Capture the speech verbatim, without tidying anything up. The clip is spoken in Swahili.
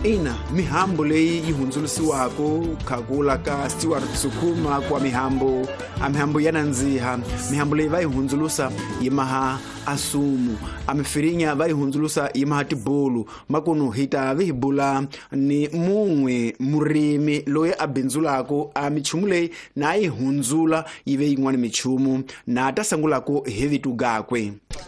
ina mihambo leyi yi hundzulusiwako khakula ka Stewart Sukuma kwa mihambo a mihambo ya nandziha mihambo leyi va yi hundzulusa yi maha asumu amifirinya va yi hundzulusa yi maha tibulu makunu hita vihibula ni mun'we murimi loyi a bindzulako a michumu leyi na yi hundzula yi ve yin'wana michumu na ta sangulako hi vitu gakwe.